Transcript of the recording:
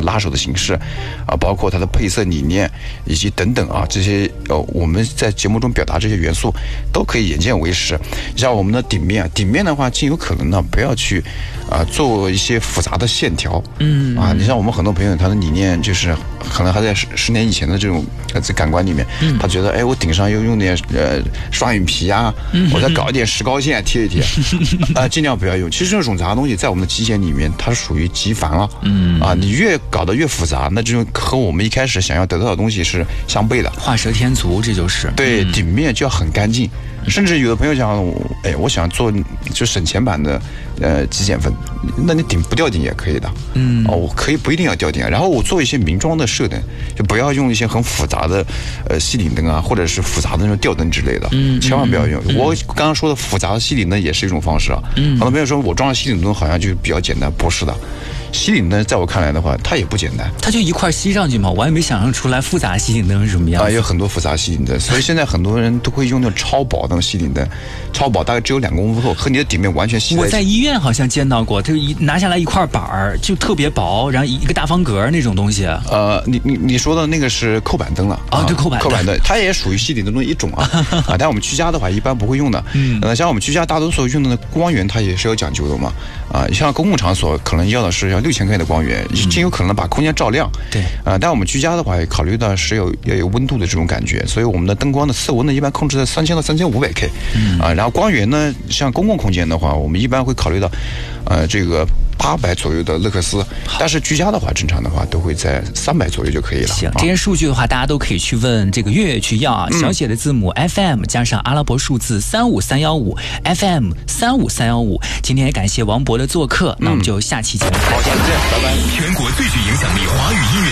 拉手的形式啊，包括它的配色理念以及等等啊，这些我们在节目中表达这些元素都可以眼见为实。像我们的顶面的话，尽有可能呢不要去做一些复杂的线条。你像我们很多朋友，他的理念就是可能还在10年以前的这种感官里面，他觉得我顶上又用点双眼皮啊，我再搞一点石膏线贴一贴，尽量不要用。其实这种杂东西在我们的极简里面，它属于极繁了。你越搞得越复杂，那这种和我们一开始想要得到的东西是相悖的。 画蛇添足，这就是对，顶面就要很干净。甚至有的朋友讲，我想做就省钱版的极简风，那你顶不掉顶也可以的。我可以不一定要掉顶。然后我做一些明装的射灯，就不要用一些很复杂的吸顶灯啊，或者是复杂的那种吊灯之类的，千万不要用。我刚刚说的复杂的吸顶灯也是一种方式啊。很多朋友说我装了吸顶灯好像就比较简单，不是的。吸顶灯在我看来的话，它也不简单， 它就一块吸上去嘛，我也没想象出来复杂吸顶灯是什么样子。 有很多复杂吸顶灯，所以现在很多人都会用那种超薄的吸顶灯，超薄大概只有2公分厚，和你的底面完全吸在一起。 我在医院好像见到过，就拿下来一块板儿，就特别薄，然后一个大方格那种东西。 你说的那个是扣板灯了啊？对，扣板灯，它也属于吸顶灯中一种啊。但我们居家的话一般不会用的。像我们居家大多数用的光源，它也是有讲究的嘛。像公共场所可能要的是要6000克的光源，尽有可能把空间照亮。 对， 但我们居家的话，也考虑到是要有温度的这种感觉，所以我们的灯光的色温呢，一般控制在3000到3500 K。然后光源呢，像公共空间的话，我们一般会考虑到，这个800左右的勒克斯，但是居家的话，正常的话都会在300左右就可以了。 行，这些数据的话，大家都可以去问这个月月去要啊。小写的字母 FM 加上阿拉伯数字35315 FM 35315。今天也感谢王博的做客，那我们就下期节目再见， 好，再见，拜拜。 全国最具影响力华语音乐